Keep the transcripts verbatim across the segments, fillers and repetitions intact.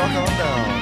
walk on down.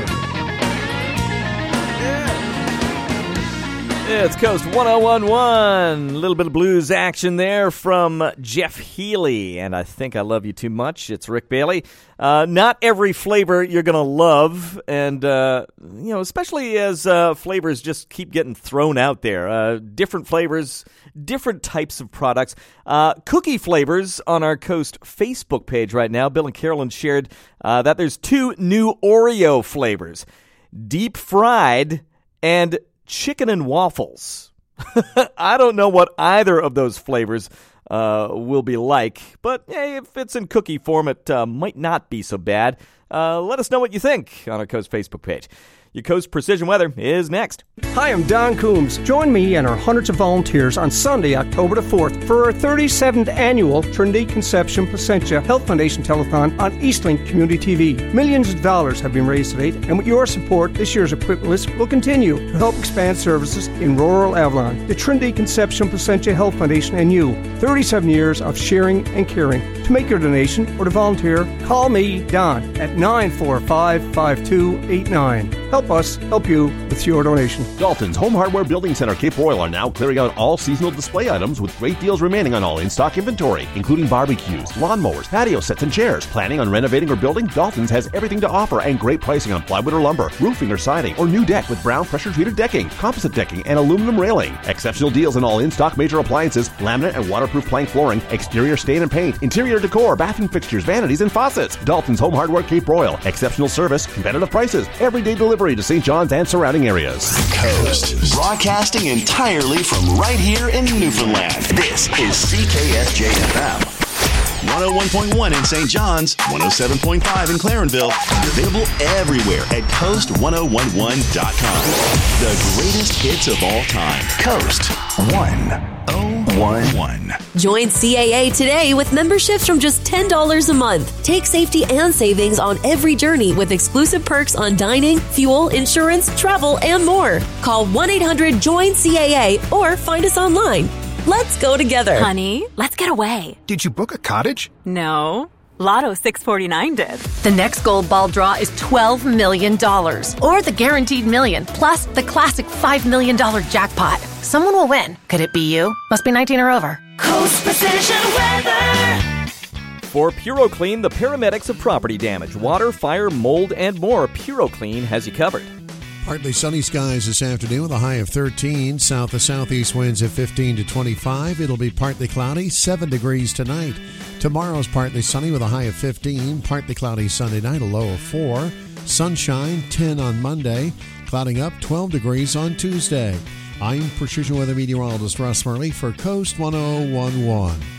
Yeah, it's Coast one oh one point one. A little bit of blues action there from Jeff Healey. And I Think I Love You Too Much. It's Rick Bailey. Uh, not every flavor you're going to love. And, uh, you know, especially as uh, flavors just keep getting thrown out there. Uh, different flavors, different types of products. Uh, cookie flavors on our Coast Facebook page right now. Bill and Carolyn shared uh, that there's two new Oreo flavors. Deep fried and chicken and waffles. I don't know what either of those flavors uh, will be like, but hey, if it's in cookie form, it uh, might not be so bad. Uh, let us know what you think on our Coast Facebook page. Your Coast Precision Weather is next. Hi, I'm Don Coombs. Join me and our hundreds of volunteers on Sunday, October the fourth, for our thirty-seventh annual Trinity Conception Placentia Health Foundation Telethon on Eastlink Community T V. Millions of dollars have been raised to date, and with your support, this year's equipment list will continue to help expand services in rural Avalon. The Trinity Conception Placentia Health Foundation and you. thirty-seven years of sharing and caring. To make your donation or to volunteer, call me, Don, at nine four five, five two eight nine. Help us help you with your donation. Dalton's Home Hardware Building Center Cape Royal are now clearing out all seasonal display items with great deals remaining on all in-stock inventory, including barbecues, lawnmowers, patio sets, and chairs. Planning on renovating or building? Dalton's has everything to offer and great pricing on plywood or lumber, roofing or siding, or new deck with brown pressure-treated decking, composite decking, and aluminum railing. Exceptional deals on all in-stock major appliances, laminate and waterproof plank flooring, exterior stain and paint, interior decor, bathroom fixtures, vanities, and faucets. Dalton's Home Hardware Cape Royal. Exceptional service, competitive prices, everyday delivery to Saint John's and surrounding areas. Coast, broadcasting entirely from right here in Newfoundland. This is C K S J F M. one oh one point one in Saint John's, one oh seven point five in Clarenville, and available everywhere at coast ten eleven dot com. The greatest hits of all time. Coast one oh one one. Join C A A today with memberships from just ten dollars a month. Take safety and savings on every journey with exclusive perks on dining, fuel, insurance, travel, and more. Call one eight hundred join C A A or find us online. Let's go together. Honey, let's get away. Did you book a cottage? No. Lotto six forty-nine did. The next gold ball draw is twelve million dollars. Or the guaranteed million, plus the classic five million dollars jackpot. Someone will win. Could it be you? Must be nineteen or over. Coast Precision Weather. For PuroClean, the paramedics of property damage, water, fire, mold, and more, PuroClean has you covered. Partly sunny skies this afternoon with a high of thirteen. South to southeast winds of fifteen to twenty-five. It'll be partly cloudy, seven degrees tonight. Tomorrow's partly sunny with a high of fifteen. Partly cloudy Sunday night, a low of four. Sunshine, ten on Monday. Clouding up, twelve degrees on Tuesday. I'm Precision Weather Meteorologist Russ Murley for Coast one oh one point one.